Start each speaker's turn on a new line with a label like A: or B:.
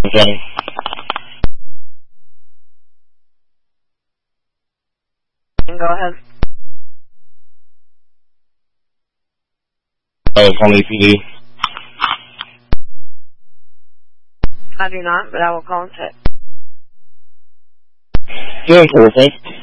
A: County.
B: Go ahead.
A: Call me PD.
B: I do not, but I will call and check.
A: Doing cool, thanks.